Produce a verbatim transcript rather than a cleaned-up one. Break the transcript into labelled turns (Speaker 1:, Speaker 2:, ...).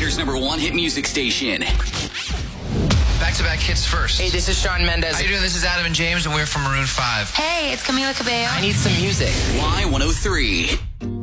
Speaker 1: Decatur's number one hit music station.
Speaker 2: Back-to-back hits first.
Speaker 3: Hey, this is Shawn Mendes.
Speaker 2: How you doing? This is Adam and James, and we're from Maroon five.
Speaker 4: Hey, it's Camila Cabello.
Speaker 3: I need some music.
Speaker 1: Y one oh three.